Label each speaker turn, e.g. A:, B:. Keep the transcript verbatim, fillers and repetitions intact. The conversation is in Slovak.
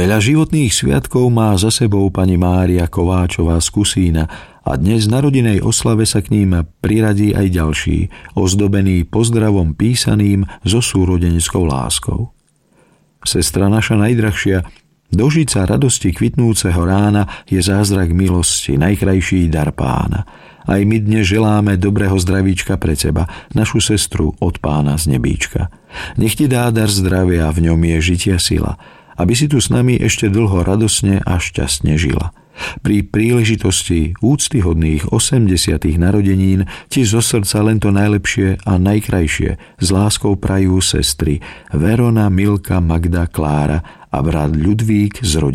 A: Veľa životných sviatkov má za sebou pani Mária Kováčová z Kusína a dnes na rodinej oslave sa k ním priradí aj ďalší, ozdobený pozdravom písaným so súrodeneckou láskou. Sestra naša najdrahšia, dožiť sa radosti kvitnúceho rána je zázrak milosti, najkrajší dar Pána. Aj my dnes želáme dobrého zdravíčka pre teba, našu sestru od Pána z nebíčka. Nech ti dá dar zdravia, v ňom je žitia sila, aby si tu s nami ešte dlho radosne a šťastne žila. Pri príležitosti úctyhodných osemdesiatych narodenín ti zo srdca len to najlepšie a najkrajšie s láskou prajú sestry Verona, Milka, Magda, Klára a brat Ľudvík z rodiny.